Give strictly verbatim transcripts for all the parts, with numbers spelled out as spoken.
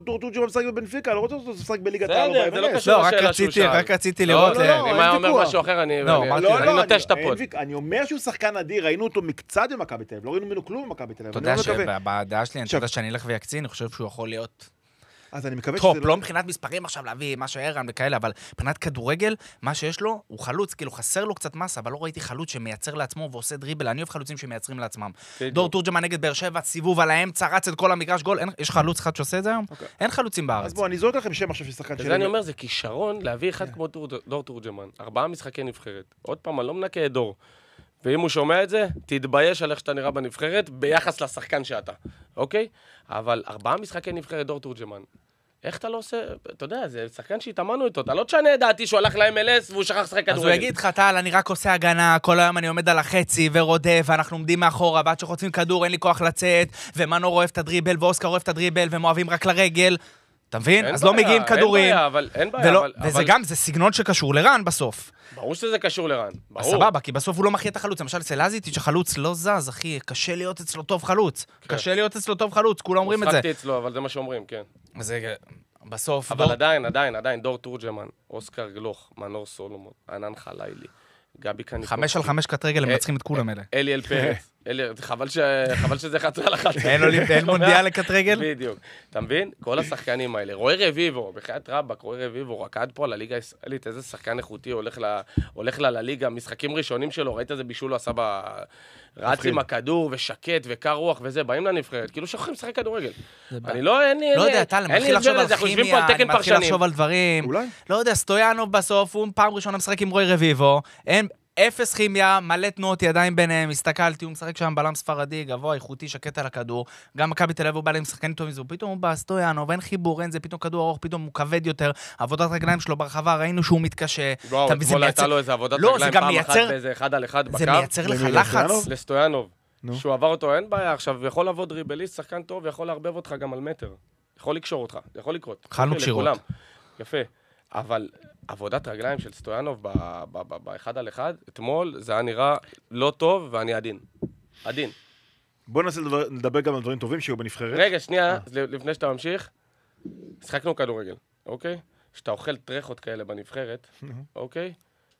דור תורג'מן משחק בבנפיקה, לא רוצה אותו לשחק בליגת העל. בסדר, זה לא קשור לשאלה שהוא שאל. רק רציתי לראות... אם היה אומר משהו אחר, אני נוטש את הפוד. אני אומר שהוא שחקן אדיר, ראינו אותו מקצת במכבי תל אביב, לא ראינו ממנו כלום במכבי תל אביב. אתה יודע שבדעה שלי, אני יודע שאני אלך ויקצין, אני חושב שהוא יכול להיות... אז אני מקווה טופ, לא מבחינת מספרים עכשיו להביא מה שערן וכאלה, אבל מבחינת כדורגל, מה שיש לו, הוא חלוץ, כאילו חסר לו קצת מסה, אבל לא ראיתי חלוץ שמייצר לעצמו ועושה דריבל, אני אוהב חלוצים שמייצרים לעצמם. דור תורג'מן נגד באר שבע, סיבוב על האמצע, רץ את כל המגרש גול, יש חלוץ אחד שעושה את זה היום? אין חלוצים בארץ. אז בוא, אני זורק לכם שם עכשיו ששחקן שלי. זה אני אומר, זה כישרון להביא אחד כמו דור תורג'מן, ארבעה משחקי נבחרת. עוד פעם, אני לא מנקה את דור. ואם הוא שומע את זה, תתבייש על איך שאתה נראה בנבחרת, ביחס לשחקן שאתה, אוקיי? אבל ארבעה משחקי נבחרת דור תורג'מן. איך אתה לא עושה, אתה יודע, זה שחקן שהתאמנו איתו, אתה לא תשנה דעתי שהוא הלך ל-אם אל אס והוא שכח לשחק כדורגל. אז הוא יגיד לך, טל, אני רק עושה הגנה, כל היום אני עומד על החצי ורודף, ואנחנו עומדים מאחורה, ועד שחוטפים כדור, אין לי כוח לצאת, ומנור אוהב את הדריבל, ואוסקר אוהב את הדריבל, והם אוהבים רק לרגל. אתה מבין? אז לא מגיעים כדורים. אין בעיה, אבל אין בעיה. וזה גם, זה סגנון שקשור לרן בסוף. ברור שזה קשור לרן, ברור. סבבה, כי בסוף הוא לא מחיה את החלוץ. למשל, אצל לזיטיץ' החלוץ לא זז, אחי, קשה להיות אצלו טוב חלוץ. קשה להיות אצלו טוב חלוץ, כולם אומרים את זה. שחקתי אצלו, אבל זה מה שאומרים, כן. זה בסוף... אבל עדיין, עדיין, עדיין, דור תורג'מן, אוסקר גלוך, מנור סולומון, ענן חלילי, גבי קניקוב. חמש על חמש קט רגל, הם מנצחים את כולם אלה. אליאל פרץ. חבל שזה חצה על אחת. אין מונדיאל לקט רגל? בדיוק. אתה מבין? כל השחקנים האלה. רועי רביבו, בחיית רבק, רועי רביבו, רקד פה על הליגה הישראלית, איזה שחקן איכותי הולך לה לליגה, משחקים ראשונים שלו, ראית איזה בישול הוא עשה ב... רץ עם הכדור ושקט וקר רוח וזה, באים לנבחרת, כאילו שוכחים לשחק כדורגל. אני לא, אין לי... לא יודע, טל, מתחיל לחשוב על כימיה, אני מתחיל לחשוב על דברים. לא יודע, סטויאנוב בסוף, הוא פעם ראשונה משחק עם רועי רביבו, אין... אפס כימיה, מלא תנועות ידיים ביניהם, הסתכלתי, הוא משחק שם בלם ספרדי, גבוה, איכותי, שקט על הכדור, גם מכבי תל אביב הוא בא להם שחקנים טובים, פתאום הוא בא, סטויאנוב, ואין חיבור, אין זה, פתאום כדור ארוך, פתאום הוא כבד יותר, עבודת רגליים שלו ברחבה, ראינו שהוא מתקשה. וואו, אתמול הייתה לו איזה עבודת רגליים פעם אחת באיזה אחד על אחד בקו. זה מייצר לך לחץ. לסטויאנוב. שהוא עבר אותו, אין בעיה, עכשיו יכול לבוא דריבליסט, שחקן טוב, יכול להרבב אותך גם על מטר. יכול לקשור אותך, יכול לקרות. חלנו קשירות. יפה. אבל עבודת רגליים של סטויאנוב באחד על אחד, אתמול זה היה נראה לא טוב ואני עדין. עדין. בוא ננסה לדבר גם על דברים טובים שיהיו בנבחרת. רגע, שנייה, לפני שאתה ממשיך, שחקנו כדורגל, אוקיי? שאתה אוכל טרחות כאלה בנבחרת, אוקיי?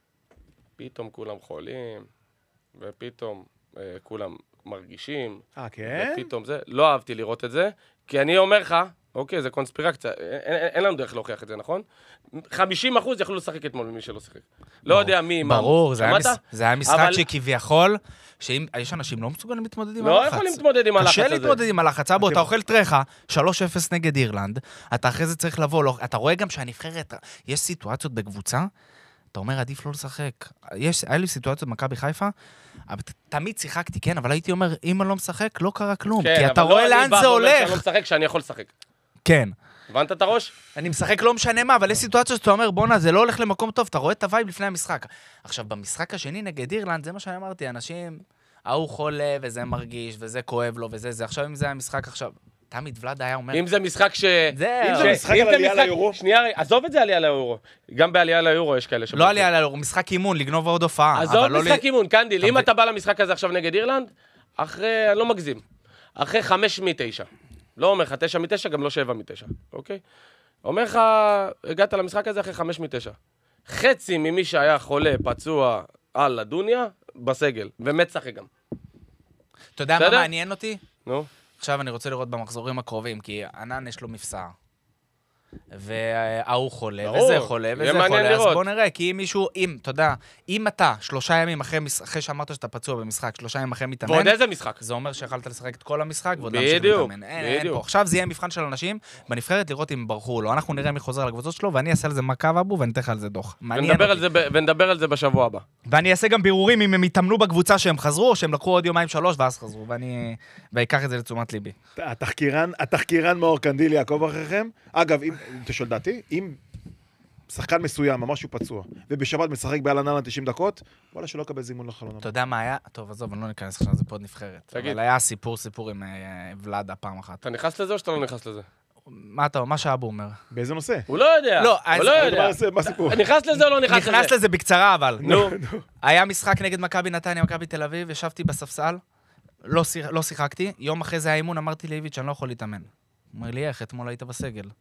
פתאום כולם חולים, ופתאום כולם מרגישים. אה, כן? ופתאום זה, לא אהבתי לראות את זה, כי אני אומר לך, אוקיי, זה קונספירקציה, אין לנו דרך להוכיח את זה, נכון? חמישים אחוז יכלו לשחק אתמול ממי שלא שחק. לא יודע מי, מה. ברור, זה היה משחק שכביכול, שיש אנשים לא מסוגלים להתמודד עם הלחץ. לא יכולים להתמודד עם הלחץ הזה. קשה להתמודד עם הלחץ, אבו, אתה אוכל טרחה, שלוש אפס נגד אירלנד, אתה אחרי זה צריך לבוא, אתה רואה גם שהנבחרת, יש סיטואציות בקבוצה, אתה אומר, עדיף לא לשחק. יש, היה לי סיטואציות במכבי חיפה, תמיד שיחקתי, כן, אבל הייתי אומר, אם אני לא משחק, לא קרה כלום, כי אתה רואה לאן זה הולך. שאני לא משחק, שאני יכול לשחק. כן. הבנת את הראש? אני משחק לא משנה מה, אבל יש סיטואציה שאתה אומר, בונה, זה לא הולך למקום טוב, אתה רואה את הווייב לפני המשחק. עכשיו, במשחק השני נגד אירלנד, זה מה שאני אמרתי, אנשים, ההוא חולה, וזה מרגיש, וזה כואב לו, וזה זה. עכשיו, אם זה המשחק עכשיו, תמיד ולד היה אומר... אם זה משחק ש... זה... אם זה משחק על עלייה ליורו... שנייה, עזוב את זה עלייה ליורו. גם בעלייה ליורו יש כאלה... לא עלייה ליורו, משחק אימון, לגנוב עוד הופעה. עזוב משחק אימון, קנדיל. אם אתה בא למשחק הזה עכשיו נגד אירלנד, אחרי, אני לא מגזים, אחרי חמש מתשע. לא אומר לך תשע מתשע, גם לא שבע מתשע, אוקיי? אומר לך, הגעת למשחק הזה אחרי חמש מתשע. חצי ממי שהיה חולה, פצוע על הדוניה, בסגל, ומת שחק גם. אתה יודע מה מעניין אותי? נו. עכשיו אני רוצה לראות במחזורים הקרובים, כי ענן יש לו מפסע. והוא חולה, וזה חולה, וזה חולה, אז בוא נראה, כי אם מישהו, אם, אתה יודע, אם אתה שלושה ימים אחרי, אחרי שאמרת שאתה פצוע במשחק, שלושה ימים אחרי מתאמן, ועוד איזה משחק? זה אומר שיכולת לשחק את כל המשחק, ועוד להמשיך להתאמן. אין פה. עכשיו זה יהיה מבחן של אנשים, בנבחרת לראות אם ברחו לו. אנחנו נראה מי חוזר לקבוצות שלו, ואני אעשה על זה מעקב אבו, ואני אתן לך על זה דוח. ונדבר על זה בשבוע הבא. ואני אעשה גם בירורים אם הם התאמנו בקבוצה שהם חזרו, או שהם לקחו עוד יומיים שלוש ואז חזרו, ואני ואקח את זה לתשומת ליבי. התחקירן, התחקירן מאור קנדיל יעקוב אחריכם. אגב, אם תשאל דעתי, אם שחקן מסוים, ממש הוא פצוע, ובשבת משחק באלננה תשעים דקות, וואלה שלא קבל זימון לחלון. אתה יודע מה היה? טוב, עזוב, אני לא ניכנס עכשיו, זה פה עוד נבחרת. אבל היה סיפור, סיפור עם ולדה פעם אחת. אתה נכנס לזה או שאתה לא נכנס לזה? מה אתה, מה שאבו אומר? באיזה נושא? הוא לא יודע. לא, הוא לא יודע. מה סיפור? נכנס לזה או לא נכנס לזה? נכנס לזה בקצרה, אבל. נו. היה משחק נגד מכבי נתניה, מכבי תל אביב, ישבתי בספסל, לא שיחקתי, יום אחרי זה האימון, אמרתי לאיביץ', אני לא יכול להתאמן. אומר לי, איך, אתמול היית בסגל.